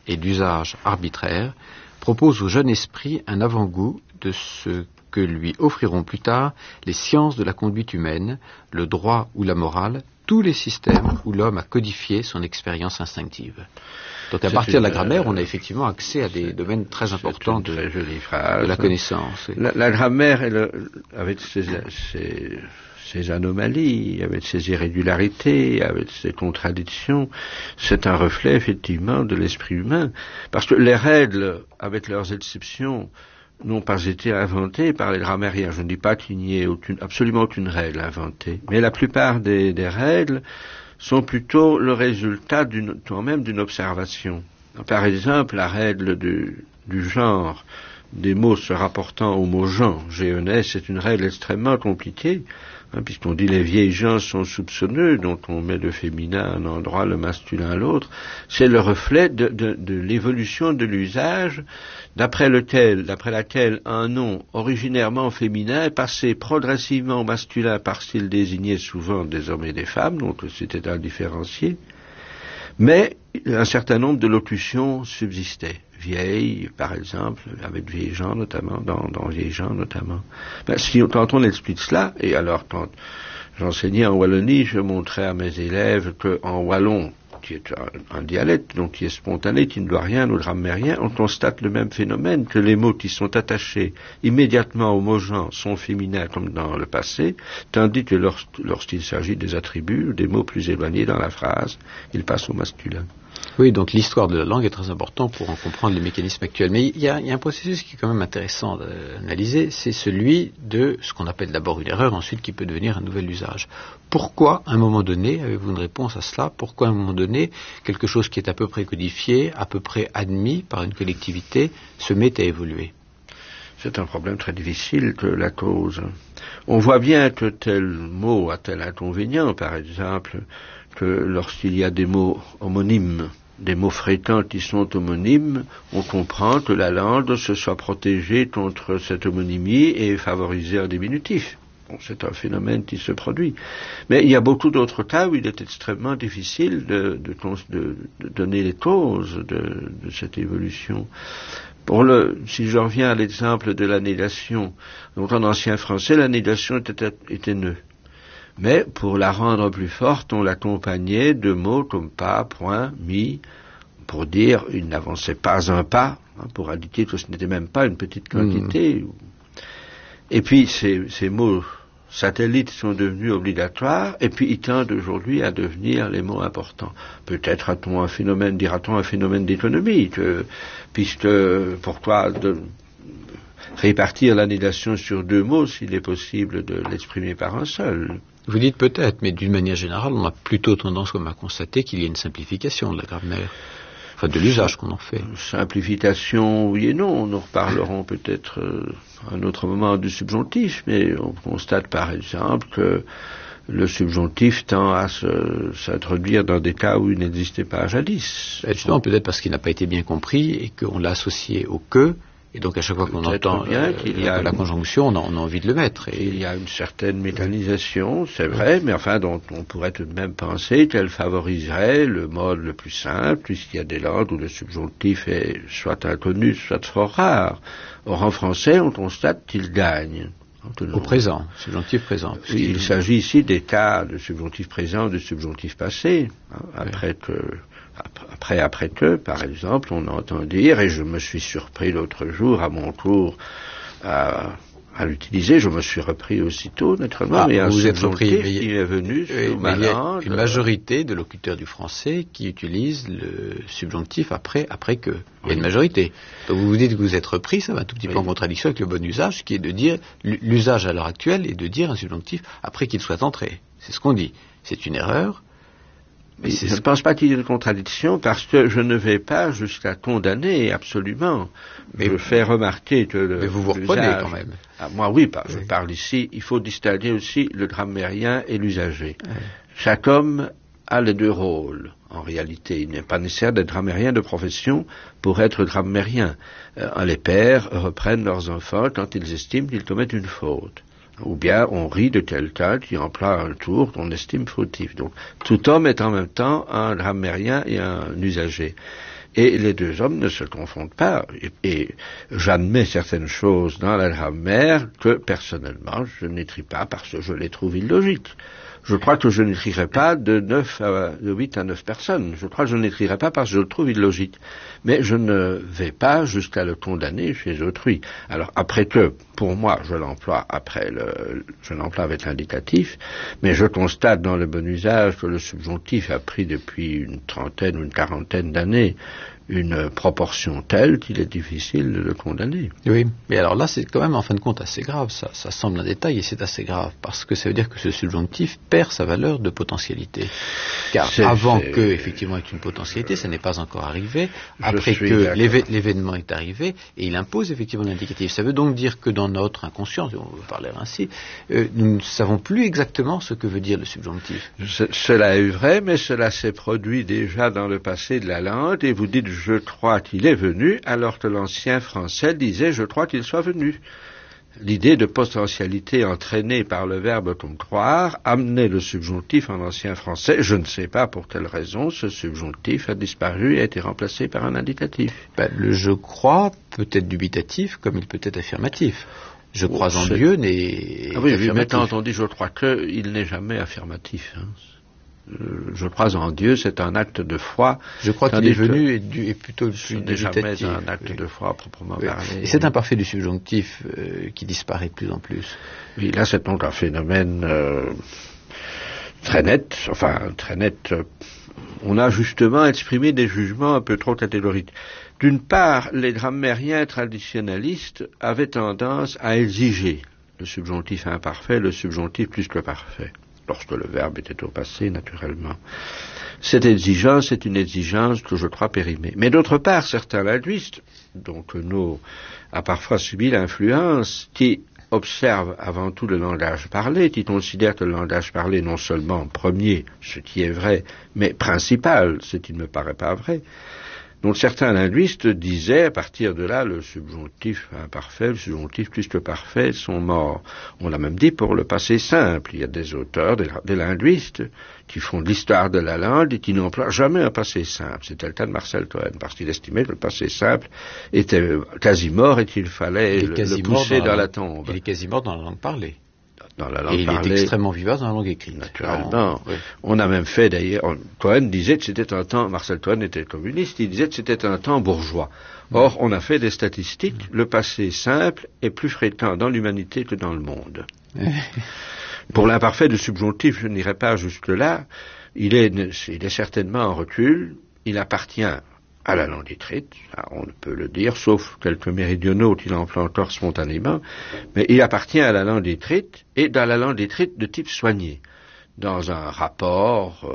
et d'usage arbitraire, propose au jeune esprit un avant-goût de ce que lui offriront plus tard les sciences de la conduite humaine, le droit ou la morale, tous les systèmes où l'homme a codifié son expérience instinctive. Donc à partir de la grammaire, on a effectivement accès à des domaines très importants de la connaissance. La grammaire, avec ses anomalies, avec ses irrégularités, avec ses contradictions, c'est un reflet effectivement de l'esprit humain. Parce que les règles, avec leurs exceptions, n'ont pas été inventées par les grammairiens. Je ne dis pas qu'il n'y ait absolument aucune règle inventée, mais la plupart des règles sont plutôt le résultat quand même d'une observation. Par exemple, la règle du genre des mots se rapportant au mot gens, G-E-N-S, c'est une règle extrêmement compliquée, puisqu'on dit les vieilles gens sont soupçonneux, donc on met le féminin à un endroit, le masculin à l'autre. C'est le reflet de l'évolution de l'usage, d'après laquelle un nom originairement féminin est passé progressivement au masculin parce qu'il désignait souvent des hommes et des femmes, donc c'était indifférencié. Mais un certain nombre de locutions subsistaient. Vieille, par exemple, avec vieilles gens notamment, dans vieilles gens notamment. Quand on explique cela, et alors quand j'enseignais en Wallonie, je montrais à mes élèves qu'en wallon, qui est un dialecte, donc qui est spontané, qui ne doit rien aux grammairiens, on constate le même phénomène, que les mots qui sont attachés immédiatement au mot genre sont féminins comme dans le passé, tandis que lorsqu'il s'agit des attributs ou des mots plus éloignés dans la phrase, ils passent au masculin. Oui, donc l'histoire de la langue est très importante pour en comprendre les mécanismes actuels. Mais il y a un processus qui est quand même intéressant d'analyser, c'est celui de ce qu'on appelle d'abord une erreur, ensuite qui peut devenir un nouvel usage. Pourquoi, à un moment donné, avez-vous une réponse à cela? Pourquoi, à un moment donné, quelque chose qui est à peu près codifié, à peu près admis par une collectivité, se met à évoluer? C'est un problème très difficile que la cause. On voit bien que tel mot a tel inconvénient, par exemple, que lorsqu'il y a des mots homonymes, des mots fréquents qui sont homonymes, on comprend que la langue se soit protégée contre cette homonymie et favoriser un diminutif. Bon, c'est un phénomène qui se produit. Mais il y a beaucoup d'autres cas où il est extrêmement difficile de donner les causes de cette évolution. Si je reviens à l'exemple de la négation, donc en ancien français, la négation était nœud. Mais pour la rendre plus forte, on l'accompagnait de mots comme pas, point, mi, pour dire il n'avançait pas un pas, pour indiquer que ce n'était même pas une petite quantité. Et puis ces mots satellites sont devenus obligatoires, et puis ils tendent aujourd'hui à devenir les mots importants. Peut-être dira-t-on un phénomène d'économie, puisque pourquoi répartir la négation sur deux mots s'il est possible de l'exprimer par un seul? Vous dites peut-être, mais d'une manière générale, on a plutôt tendance comme à constater qu'il y a une simplification de la grammaire, enfin de l'usage qu'on en fait. Simplification, oui et non. Nous reparlerons peut-être à un autre moment du subjonctif, mais on constate par exemple que le subjonctif tend à s'introduire dans des cas où il n'existait pas jadis. Justement, peut-être parce qu'il n'a pas été bien compris et qu'on l'a associé au que. Et donc à chaque fois qu'on entend la conjonction, on a envie de le mettre. Il y a une certaine mécanisation, c'est vrai, mais enfin dont on pourrait tout de même penser qu'elle favoriserait le mode le plus simple, puisqu'il y a des langues où le subjonctif est soit inconnu, soit fort rare. Or en français, on constate qu'il gagne. Au présent, subjonctif présent. Il s'agit ici des cas de subjonctif présent, de subjonctif passé, après que, par exemple, on entend dire, et je me suis surpris l'autre jour à mon tour à l'utiliser, je me suis repris aussitôt, naturellement, mais un subjonctif qui est venu sous ma langue. Une majorité de locuteurs du français qui utilisent le subjonctif après que. Il y a une majorité. Donc vous vous dites que vous êtes repris, ça va un tout petit peu en contradiction avec le bon usage, qui est de dire, l'usage à l'heure actuelle est de dire un subjonctif après qu'il soit entré. C'est ce qu'on dit. C'est une erreur. Mais je ne pense pas qu'il y ait une contradiction, parce que je ne vais pas jusqu'à condamner absolument. Mais je fais remarquer que mais vous vous reprenez quand même. Moi oui, je parle ici, il faut distinguer aussi le grammairien et l'usager. Chaque homme a les deux rôles, en réalité. Il n'est pas nécessaire d'être grammairien de profession pour être grammairien. Les pères reprennent leurs enfants quand ils estiment qu'ils commettent une faute. Ou bien on rit de quelqu'un qui emploie un tour qu'on estime fautif. Donc tout homme est en même temps un grammairien et un usager. Et les deux hommes ne se confondent pas. Et j'admets certaines choses dans la grammaire que, personnellement, je n'écris pas parce que je les trouve illogiques. Je crois que je n'écrirai pas de 8 à 9 personnes. Je crois que je n'écrirai pas parce que je le trouve illogique. Mais je ne vais pas jusqu'à le condamner chez autrui. Alors, après que, pour moi, je l'emploie avec l'indicatif, mais je constate dans le bon usage que le subjonctif a pris depuis une trentaine ou une quarantaine d'années une proportion telle qu'il est difficile de le condamner. Oui, mais alors là, c'est quand même en fin de compte assez grave, ça semble un détail et c'est assez grave, parce que ça veut dire que ce subjonctif perd sa valeur de potentialité. Car avant que, effectivement, ait une potentialité, ça n'est pas encore arrivé, après que l'événement est arrivé, et il impose effectivement l'indicatif. Ça veut donc dire que dans notre inconscient, si on veut parler ainsi, nous ne savons plus exactement ce que veut dire le subjonctif. Cela est vrai, mais cela s'est produit déjà dans le passé de la langue, et vous dites je crois qu'il est venu, alors que l'ancien français disait je crois qu'il soit venu. L'idée de potentialité entraînée par le verbe comme croire amenait le subjonctif en ancien français. Je ne sais pas pour quelle raison ce subjonctif a disparu et a été remplacé par un indicatif. Le je crois peut être dubitatif comme il peut être affirmatif. Je crois en Dieu n'est affirmatif. Mais quand on dit je crois que, il n'est jamais affirmatif. Je crois en Dieu, c'est un acte de foi. Je crois qu'il est venu est plutôt le plus dubitatif. Ce n'est jamais un acte de foi proprement parlé. Et c'est imparfait du subjonctif qui disparaît de plus en plus. Oui, là c'est donc un phénomène très net. On a justement exprimé des jugements un peu trop catégoriques. D'une part, les grammairiens traditionnalistes avaient tendance à exiger le subjonctif imparfait, le subjonctif plus que parfait, lorsque le verbe était au passé, naturellement. Cette exigence est une exigence que je crois périmée. Mais d'autre part, certains linguistes, dont Queneau a parfois subi l'influence, qui observent avant tout le langage parlé, qui considèrent que le langage parlé non seulement premier, ce qui est vrai, mais principal, ce qui ne me paraît pas vrai. Donc certains linguistes disaient, à partir de là, le subjonctif imparfait, le subjonctif plus que parfait sont morts. On l'a même dit pour le passé simple. Il y a des auteurs, des linguistes, qui font de l'histoire de la langue et qui n'emploient jamais un passé simple. C'était le cas de Marcel Cohen, parce qu'il estimait que le passé simple était quasi mort et qu'il fallait le pousser dans la tombe. Il est quasi mort dans la langue parlée. Dans la langue et il est extrêmement vivace dans la langue écrite. Naturellement. Oui. On a même fait d'ailleurs, Cohen disait que c'était un temps, Marcel Cohen était communiste, il disait que c'était un temps bourgeois. Or, on a fait des statistiques, le passé simple est plus fréquent dans l'humanité que dans le monde. Pour l'imparfait du subjonctif, je n'irai pas jusque-là, il est certainement en recul, il appartient à la langue écrite, on ne peut le dire, sauf quelques méridionaux qui l'emploient encore spontanément, mais il appartient à la langue écrite, et dans la langue écrite de type soigné. Dans un rapport,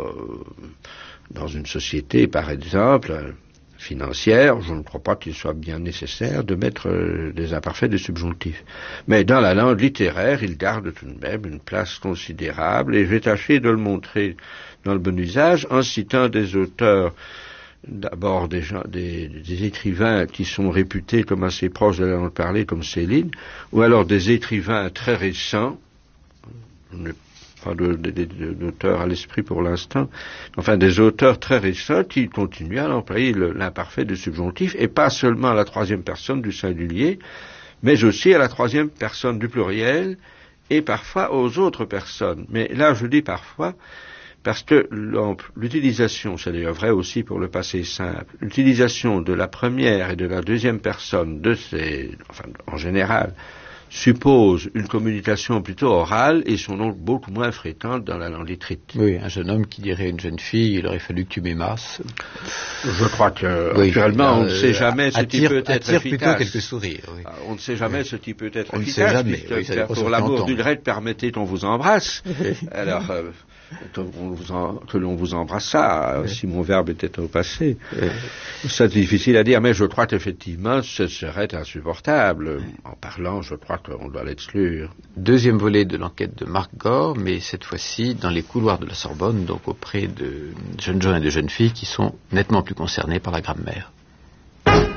dans une société, par exemple, financière, je ne crois pas qu'il soit bien nécessaire de mettre des imparfaits de subjonctif. Mais dans la langue littéraire, il garde tout de même une place considérable, et je vais tâcher de le montrer dans le bon usage en citant des auteurs. D'abord des écrivains qui sont réputés comme assez proches de la langue parlée, comme Céline, ou alors des écrivains très récents, je n'ai pas d'auteur à l'esprit pour l'instant, enfin des auteurs très récents qui continuent à employer l'imparfait du subjonctif, et pas seulement à la troisième personne du singulier, mais aussi à la troisième personne du pluriel, et parfois aux autres personnes. Mais là, je dis parfois, parce que l'utilisation, c'est d'ailleurs vrai aussi pour le passé simple, l'utilisation de la première et de la deuxième personne en général, suppose une communication plutôt orale et sont donc beaucoup moins fréquentes dans la langue écrite. Oui, un jeune homme qui dirait à une jeune fille, il aurait fallu que tu m'aimasses. Je crois que, actuellement, on ne sait jamais ce qui peut être efficace. Plutôt quelques sourires. Oui. On ne sait jamais ce qui peut être on efficace. On ne sait jamais. Oui, pour l'amour du grec, permettez qu'on vous embrasse. Alors, que l'on vous embrassât, si mon verbe était au passé. C'est difficile à dire, mais je crois qu'effectivement, ce serait insupportable. En parlant, je crois qu'on doit l'exclure. Deuxième volet de l'enquête de Marc Gore, mais cette fois-ci dans les couloirs de la Sorbonne, donc auprès de jeunes gens et de jeunes filles qui sont nettement plus concernés par la grammaire.